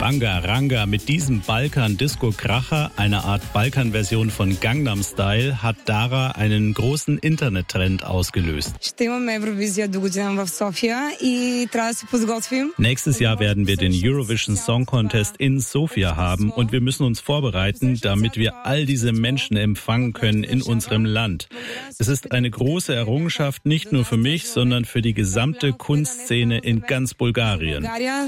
Ranga Ranga. Mit diesem Balkan-Disco-Kracher, einer Art Balkan-Version von Gangnam Style, hat Dara einen großen Internettrend ausgelöst. Nächstes Jahr werden wir den Eurovision Song Contest in Sofia haben und wir müssen uns vorbereiten, damit wir all diese Menschen empfangen können in unserem Land. Es ist eine große Errungenschaft, nicht nur für mich, sondern für die gesamte Kunstszene in ganz Bulgarien.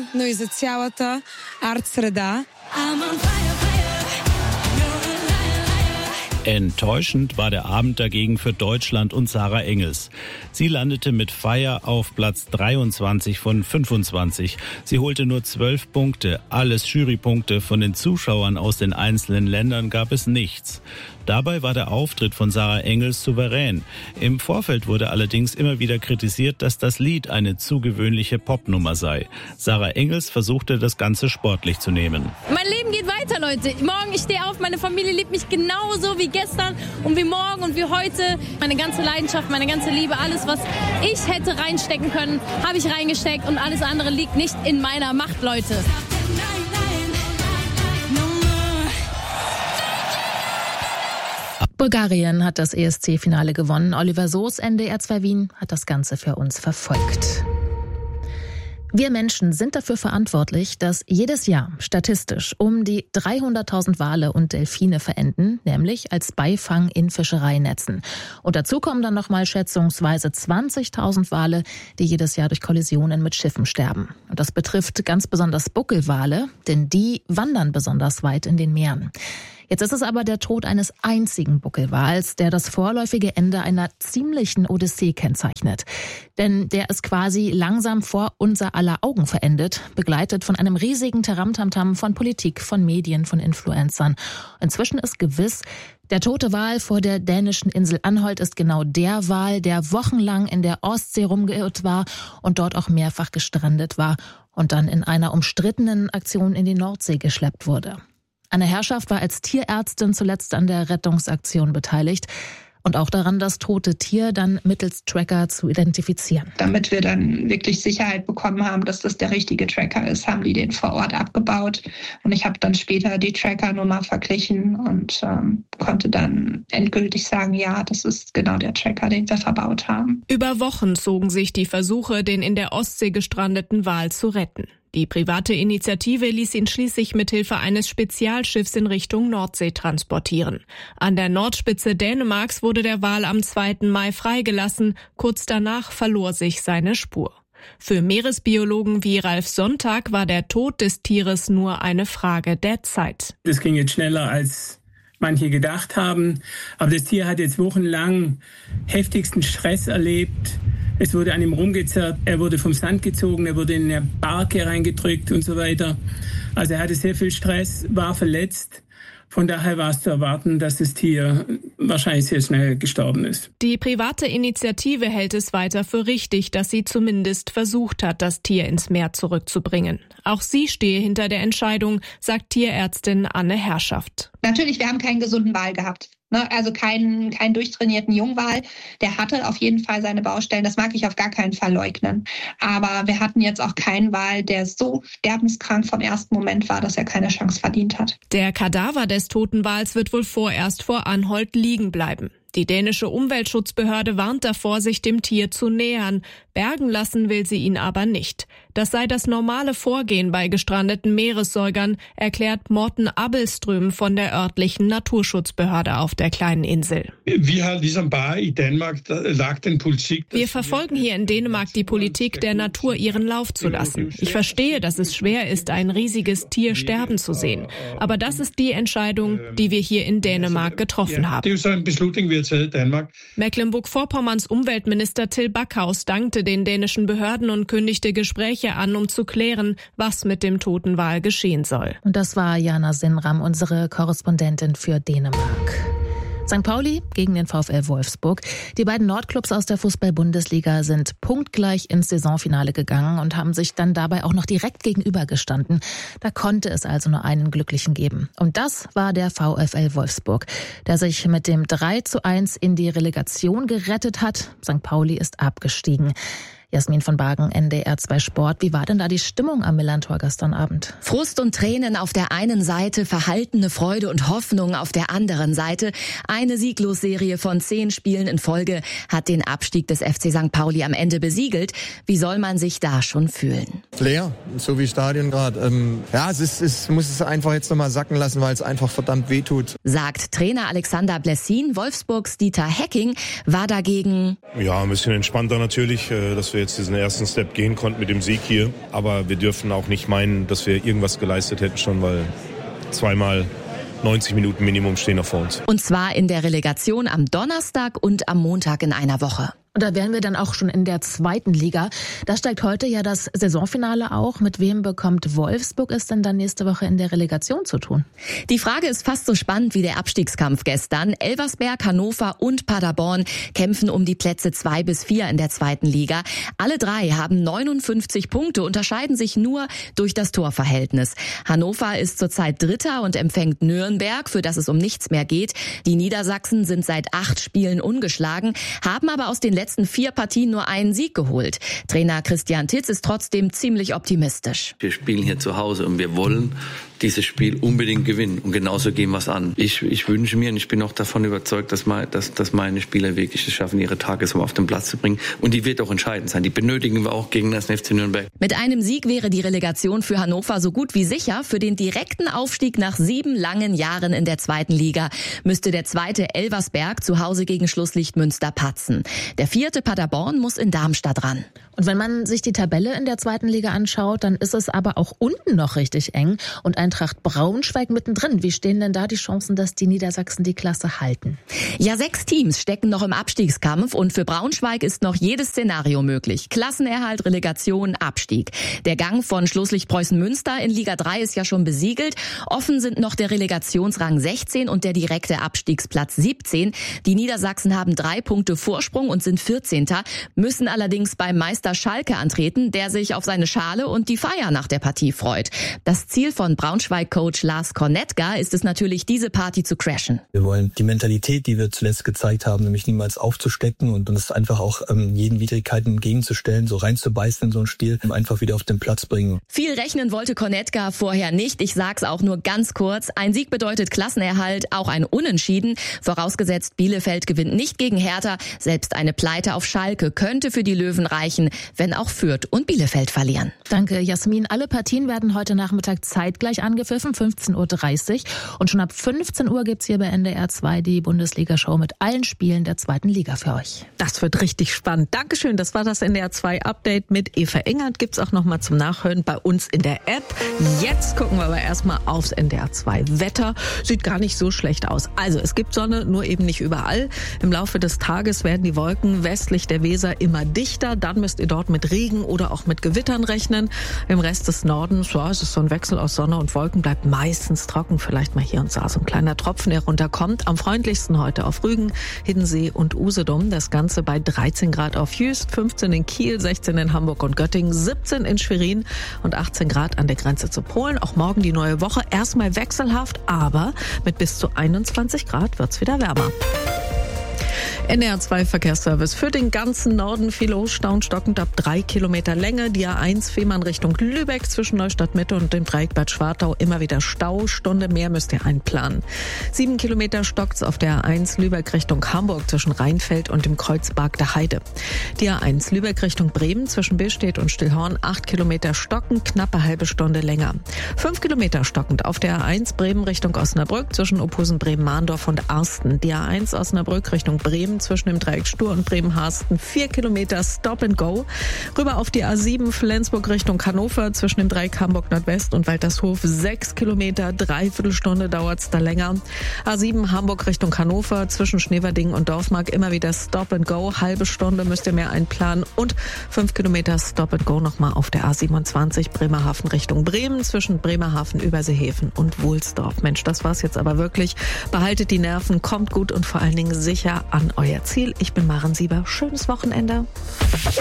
Enttäuschend war der Abend dagegen für Deutschland und Sarah Engels. Sie landete mit Fire auf Platz 23 von 25. Sie holte nur 12 Punkte. Alles Jurypunkte. Von den Zuschauern aus den einzelnen Ländern gab es nichts. Dabei war der Auftritt von Sarah Engels souverän. Im Vorfeld wurde allerdings immer wieder kritisiert, dass das Lied eine zu gewöhnliche Popnummer sei. Sarah Engels versuchte, das Ganze sportlich zu nehmen. Mein Leben geht weiter, Leute. Morgen, ich stehe auf, meine Familie liebt mich genauso wie gestern und wie morgen und wie heute. Meine ganze Leidenschaft, meine ganze Liebe, alles, was ich hätte reinstecken können, habe ich reingesteckt und alles andere liegt nicht in meiner Macht, Leute. Bulgarien hat das ESC-Finale gewonnen. Oliver Soos, NDR 2 Wien, hat das Ganze für uns verfolgt. Wir Menschen sind dafür verantwortlich, dass jedes Jahr statistisch um die 300.000 Wale und Delfine verenden, nämlich als Beifang in Fischereinetzen. Und dazu kommen dann nochmal schätzungsweise 20.000 Wale, die jedes Jahr durch Kollisionen mit Schiffen sterben. Und das betrifft ganz besonders Buckelwale, denn die wandern besonders weit in den Meeren. Jetzt ist es aber der Tod eines einzigen Buckelwals, der das vorläufige Ende einer ziemlichen Odyssee kennzeichnet. Denn der ist quasi langsam vor unser aller Augen verendet, begleitet von einem riesigen Taramtamtam von Politik, von Medien, von Influencern. Inzwischen ist gewiss, der tote Wal vor der dänischen Insel Anholt ist genau der Wal, der wochenlang in der Ostsee rumgeirrt war und dort auch mehrfach gestrandet war und dann in einer umstrittenen Aktion in die Nordsee geschleppt wurde. Anne Herrschaft war als Tierärztin zuletzt an der Rettungsaktion beteiligt und auch daran, das tote Tier dann mittels Tracker zu identifizieren. Damit wir dann wirklich Sicherheit bekommen haben, dass das der richtige Tracker ist, haben die den vor Ort abgebaut. Und ich habe dann später die Trackernummer verglichen und konnte dann endgültig sagen, ja, das ist genau der Tracker, den wir verbaut haben. Über Wochen zogen sich die Versuche, den in der Ostsee gestrandeten Wal zu retten. Die private Initiative ließ ihn schließlich mithilfe eines Spezialschiffs in Richtung Nordsee transportieren. An der Nordspitze Dänemarks wurde der Wal am 2. Mai freigelassen. Kurz danach verlor sich seine Spur. Für Meeresbiologen wie Ralf Sonntag war der Tod des Tieres nur eine Frage der Zeit. Das ging jetzt schneller als manche gedacht haben. Aber das Tier hat jetzt wochenlang heftigsten Stress erlebt. Es wurde an ihm rumgezerrt, er wurde vom Sand gezogen, er wurde in eine Barke reingedrückt und so weiter. Also er hatte sehr viel Stress, war verletzt. Von daher war es zu erwarten, dass das Tier wahrscheinlich sehr schnell gestorben ist. Die private Initiative hält es weiter für richtig, dass sie zumindest versucht hat, das Tier ins Meer zurückzubringen. Auch sie stehe hinter der Entscheidung, sagt Tierärztin Anne Herrschaft. Natürlich, wir haben keinen gesunden Wal gehabt. Also keinen durchtrainierten Jungwal. Der hatte auf jeden Fall seine Baustellen. Das mag ich auf gar keinen Fall leugnen. Aber wir hatten jetzt auch keinen Wal, der so sterbenskrank vom ersten Moment war, dass er keine Chance verdient hat. Der Kadaver des toten Wals wird wohl vorerst vor Anholt liegen bleiben. Die dänische Umweltschutzbehörde warnt davor, sich dem Tier zu nähern. Bergen lassen will sie ihn aber nicht. Das sei das normale Vorgehen bei gestrandeten Meeressäugern, erklärt Morten Abelström von der örtlichen Naturschutzbehörde auf der kleinen Insel. Wir verfolgen hier in Dänemark die Politik, der Natur ihren Lauf zu lassen. Ich verstehe, dass es schwer ist, ein riesiges Tier sterben zu sehen. Aber das ist die Entscheidung, die wir hier in Dänemark getroffen haben. Mecklenburg-Vorpommerns Umweltminister Till Backhaus dankte den dänischen Behörden und kündigte Gespräche an, um zu klären, was mit dem toten Wal geschehen soll. Und das war Jana Sinram, unsere Korrespondentin für Dänemark. St. Pauli gegen den VfL Wolfsburg. Die beiden Nordclubs aus der Fußball-Bundesliga sind punktgleich ins Saisonfinale gegangen und haben sich dann dabei auch noch direkt gegenübergestanden. Da konnte es also nur einen Glücklichen geben. Und das war der VfL Wolfsburg, der sich mit dem 3:1 in die Relegation gerettet hat. St. Pauli ist abgestiegen. Jasmin von Bargen, NDR 2 Sport. Wie war denn da die Stimmung am Millerntor gestern Abend? Frust und Tränen auf der einen Seite, verhaltene Freude und Hoffnung auf der anderen Seite. Eine Sieglosserie von 10 Spielen in Folge hat den Abstieg des FC St. Pauli am Ende besiegelt. Wie soll man sich da schon fühlen? Leer, so wie Stadion gerade. Muss es einfach jetzt nochmal sacken lassen, weil es einfach verdammt wehtut. Sagt Trainer Alexander Blessin. Wolfsburgs Dieter Hecking war dagegen... Ja, ein bisschen entspannter natürlich, dass wir jetzt diesen ersten Step gehen konnten mit dem Sieg hier. Aber wir dürfen auch nicht meinen, dass wir irgendwas geleistet hätten schon, weil zweimal 90 Minuten Minimum stehen noch vor uns. Und zwar in der Relegation am Donnerstag und am Montag in einer Woche. Und da wären wir dann auch schon in der 2. Liga. Da steigt heute ja das Saisonfinale auch. Mit wem bekommt Wolfsburg es denn dann nächste Woche in der Relegation zu tun? Die Frage ist fast so spannend wie der Abstiegskampf gestern. Elversberg, Hannover und Paderborn kämpfen um die Plätze 2 bis 4 in der 2. Liga. Alle 3 haben 59 Punkte, unterscheiden sich nur durch das Torverhältnis. Hannover ist zurzeit Dritter und empfängt Nürnberg, für das es um nichts mehr geht. Die Niedersachsen sind seit 8 Spielen ungeschlagen, haben aber aus den letzten 4 Partien nur einen Sieg geholt. Trainer Christian Titz ist trotzdem ziemlich optimistisch. Wir spielen hier zu Hause und wir wollen dieses Spiel unbedingt gewinnen. Und genauso gehen wir es an. Ich wünsche mir und ich bin auch davon überzeugt, dass meine Spieler wirklich es schaffen, ihre Tagesform auf den Platz zu bringen. Und die wird auch entscheidend sein. Die benötigen wir auch gegen das FC Nürnberg. Mit einem Sieg wäre die Relegation für Hannover so gut wie sicher. Für den direkten Aufstieg nach 7 langen Jahren in der 2. Liga müsste der 2. Elversberg zu Hause gegen Schlusslicht Münster patzen. Der 4. Paderborn muss in Darmstadt ran. Und wenn man sich die Tabelle in der 2. Liga anschaut, dann ist es aber auch unten noch richtig eng. Und Eintracht Braunschweig mittendrin. Wie stehen denn da die Chancen, dass die Niedersachsen die Klasse halten? Ja, 6 Teams stecken noch im Abstiegskampf und für Braunschweig ist noch jedes Szenario möglich. Klassenerhalt, Relegation, Abstieg. Der Gang von Schlusslicht Preußen Münster in Liga 3 ist ja schon besiegelt. Offen sind noch der Relegationsrang 16 und der direkte Abstiegsplatz 17. Die Niedersachsen haben 3 Punkte Vorsprung und sind 14. Müssen allerdings beim Meister Schalke antreten, der sich auf seine Schale und die Feier nach der Partie freut. Das Ziel von Braunschweig-Coach Lars Kornetka ist es natürlich, diese Party zu crashen. Wir wollen die Mentalität, die wir zuletzt gezeigt haben, nämlich niemals aufzustecken und uns einfach auch jeden Widrigkeiten entgegenzustellen, so reinzubeißen in so ein Spiel, einfach wieder auf den Platz bringen. Viel rechnen wollte Kornetka vorher nicht. Ich sag's auch nur ganz kurz. Ein Sieg bedeutet Klassenerhalt, auch ein Unentschieden. Vorausgesetzt, Bielefeld gewinnt nicht gegen Hertha. Selbst eine Pleite auf Schalke könnte für die Löwen reichen, wenn auch Fürth und Bielefeld verlieren. Danke, Jasmin. Alle Partien werden heute Nachmittag zeitgleich angepfiffen, 15.30 Uhr. Und schon ab 15 Uhr gibt's hier bei NDR 2 die Bundesliga-Show mit allen Spielen der 2. Liga für euch. Das wird richtig spannend. Dankeschön. Das war das NDR 2 Update mit Eva Engert. Gibt's auch noch mal zum Nachhören bei uns in der App. Jetzt gucken wir aber erstmal aufs NDR 2 Wetter. Sieht gar nicht so schlecht aus. Also es gibt Sonne, nur eben nicht überall. Im Laufe des Tages werden die Wolken westlich der Weser immer dichter. Dann müsst ihr dort mit Regen oder auch mit Gewittern rechnen. Im Rest des Nordens, ja, es ist so ein Wechsel aus Sonne und Wolken, bleibt meistens trocken. Vielleicht mal hier und da so ein kleiner Tropfen, der runterkommt. Am freundlichsten heute auf Rügen, Hiddensee und Usedom. Das Ganze bei 13 Grad auf Jüst, 15 in Kiel, 16 in Hamburg und Göttingen, 17 in Schwerin und 18 Grad an der Grenze zu Polen. Auch morgen die neue Woche. Erstmal wechselhaft, aber mit bis zu 21 Grad wird's wieder wärmer. NDR 2 Verkehrsservice für den ganzen Norden. Viel Hochstau stockend ab 3 Kilometer Länge. Die A1 Fehmarn Richtung Lübeck zwischen Neustadt Mitte und dem Dreieck Bad Schwartau immer wieder Stau. Stunde mehr müsst ihr einplanen. 7 Kilometer stockt's auf der A1 Lübeck Richtung Hamburg zwischen Rheinfeld und dem Kreuzberg der Heide. Die A1 Lübeck Richtung Bremen zwischen Billstedt und Stillhorn 8 Kilometer stockend, knappe halbe Stunde länger. 5 Kilometer stockend auf der A1 Bremen Richtung Osnabrück zwischen Ophusen Bremen-Mahndorf und Arsten. Die A1 Osnabrück Richtung Bremen zwischen dem Dreieck Stur und Bremen-Harsten 4 Kilometer Stop and Go. Rüber auf die A7 Flensburg Richtung Hannover zwischen dem Dreieck Hamburg Nordwest und Waltershof 6 Kilometer, dreiviertel Stunde dauert's da länger. A7 Hamburg Richtung Hannover zwischen Schneverding und Dorfmark immer wieder Stop and Go, halbe Stunde müsst ihr mehr einplanen und 5 Kilometer Stop and Go nochmal auf der A27 Bremerhaven Richtung Bremen zwischen Bremerhaven, Überseehafen und Wohlsdorf. Mensch, das war's jetzt aber wirklich. Behaltet die Nerven, kommt gut und vor allen Dingen sicher an euer Ziel. Ich bin Maren Sieber. Schönes Wochenende.